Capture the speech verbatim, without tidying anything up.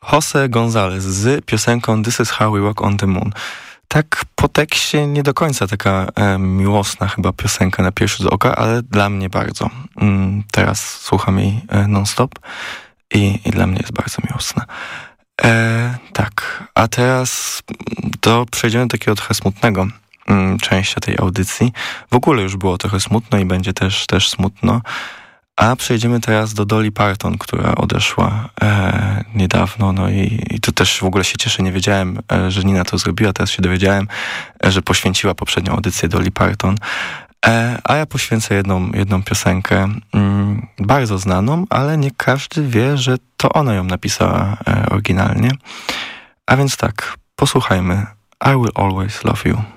Jose Gonzalez z piosenką This is how we walk on the moon. Tak po tekście nie do końca taka e, miłosna chyba piosenka na pierwszy rzut oka, ale dla mnie bardzo. Mm, teraz słucham jej e, non-stop i, i dla mnie jest bardzo miłosna. E, tak, a teraz to przejdziemy do takiego trochę smutnego mm, części tej audycji. W ogóle już było trochę smutno i będzie też, też smutno. A przejdziemy teraz do Dolly Parton, która odeszła e, niedawno, no i, i tu też w ogóle się cieszę, nie wiedziałem, e, że Nina to zrobiła, teraz się dowiedziałem, e, że poświęciła poprzednią audycję Dolly Parton, e, a ja poświęcę jedną, jedną piosenkę, mm, bardzo znaną, ale nie każdy wie, że to ona ją napisała e, oryginalnie, a więc tak, posłuchajmy I Will Always Love You.